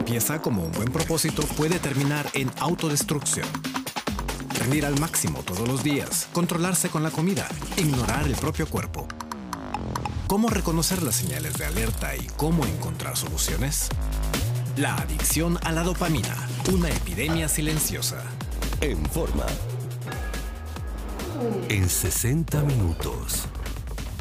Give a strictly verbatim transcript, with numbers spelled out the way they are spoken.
empieza como un buen propósito puede terminar en autodestrucción. Rendir al máximo todos los días, controlarse con la comida, ignorar el propio cuerpo. ¿Cómo reconocer las señales de alerta y cómo encontrar soluciones? La adicción a la dopamina, una epidemia silenciosa. En Forma. En sesenta minutos.